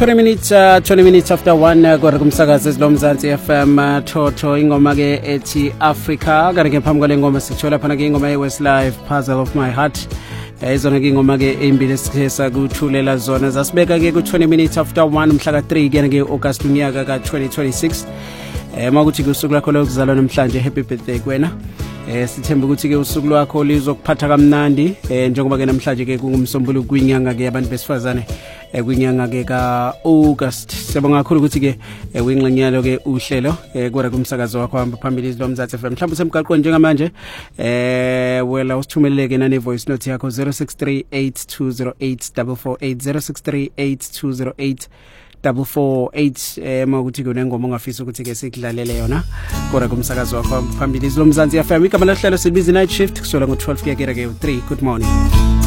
20 minutes after 1 kwara kumsakazi ezilomzansi FM Thotho ingoma ke ethi Africa kanti ke phambi kwale ngoma sithola phana ke ingoma yeWestlife Puzzle of My Heart izona ke ingoma ke embili esikhesa kuthulela zona zasibeka ke ku 20 minutes after 1 mhla ka3 ke ke August unyaka ka 2026 makuthi kusuku lakho lokuzalwa namhlanje happy birthday kwena sithemba ukuthi ke usuku lwakho lizokuphatha kamnandi njengoba ke namhlanje ke kungumsombuluko kwinyanga ke abantu besifazane kwinyanga ke ka August siyabonga kakhulu ukuthi ke uyingxenyalo ke uhlelo kwara kumsakazo wakho hamba phambili izilomzatsi FM mhlawumbe semgaqweni njengamanje wela usithumeleke nane voice note yakho 0638208448 0638208448 makuthi kunengoma ongafisa ukuthi ke sikudlalele yona kodwa kumsakazo wakho phambili izilomzansi FM igama lahlelo sibizi night shift kusola ngo12 ke 3 good morning